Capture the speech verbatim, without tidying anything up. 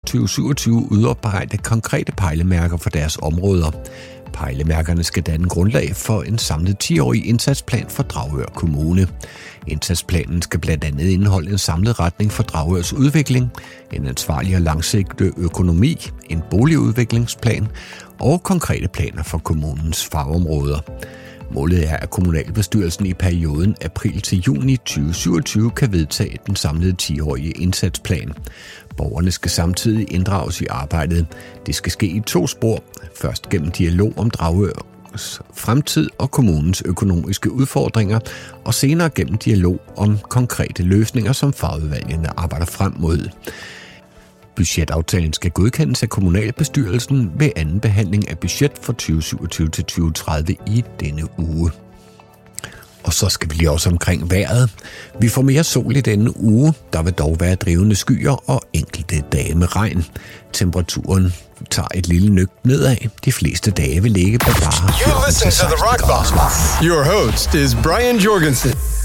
tyve syvogtyve udarbejde konkrete pejlemærker for deres områder. Pejlemærkerne skal danne grundlag for en samlet ti-årig indsatsplan for Dragør Kommune. Indsatsplanen skal blandt andet indeholde en samlet retning for Dragørs udvikling, en ansvarlig og langsigtet økonomi, en boligudviklingsplan og konkrete planer for kommunens fagområder. Målet er, at kommunalbestyrelsen i perioden april til juni tyve syvogtyve kan vedtage den samlede ti-årige indsatsplan. Borgerne skal samtidig inddrages i arbejdet. Det skal ske i to spor. Først gennem dialog om Dragørs fremtid og kommunens økonomiske udfordringer, og senere gennem dialog om konkrete løsninger, som fagudvalgene arbejder frem mod. Budgetaftalen skal godkendes af kommunalbestyrelsen ved anden behandling af budget for tyve syvogtyve til tyve tredive i denne uge. Og så skal vi lige også omkring vejret. Vi får mere sol i denne uge. Der vil dog være drivende skyer og enkelte dage med regn. Temperaturen tager et lille nyk nedad. De fleste dage vil ligge på bare You listen to the Rock Box. Your host is Brian Jorgensen.